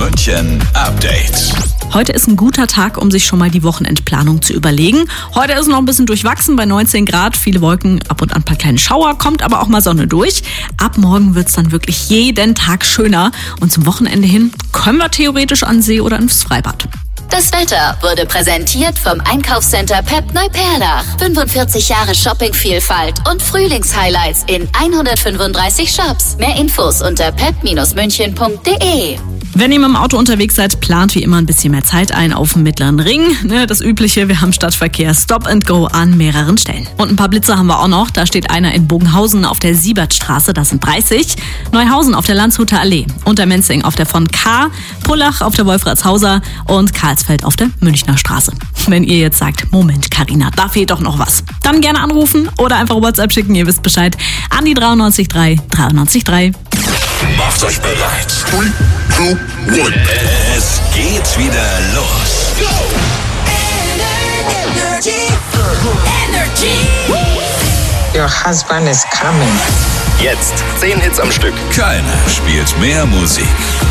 München Update. Heute ist ein guter Tag, um sich schon mal die Wochenendplanung zu überlegen. Heute ist noch ein bisschen durchwachsen bei 19 Grad, viele Wolken, ab und an ein paar kleine Schauer, kommt aber auch mal Sonne durch. Ab morgen wird es dann wirklich jeden Tag schöner und zum Wochenende hin können wir theoretisch an den See oder ins Freibad. Das Wetter wurde präsentiert vom Einkaufscenter Pep Neuperlach. 45 Jahre Shoppingvielfalt und Frühlingshighlights in 135 Shops. Mehr Infos unter pep-münchen.de. Wenn ihr mit dem Auto unterwegs seid, plant wie immer ein bisschen mehr Zeit ein auf dem Mittleren Ring. Das Übliche, wir haben Stadtverkehr Stop and Go an mehreren Stellen. Und ein paar Blitzer haben wir auch noch. Da steht einer in Bogenhausen auf der Siebertstraße, das sind 30. Neuhausen auf der Landshuter Allee. Untermenzing auf der von K. Pullach auf der Wolfratshauser und Karlsfeld auf der Münchner Straße. Wenn ihr jetzt sagt, Moment Carina, da fehlt doch noch was. Dann gerne anrufen oder einfach WhatsApp schicken, ihr wisst Bescheid. An die 93 3. Macht euch bereit. 3, 2, 1. Es geht wieder los. Go! Energy. Your husband is coming. Jetzt 10 Hits am Stück. Keiner spielt mehr Musik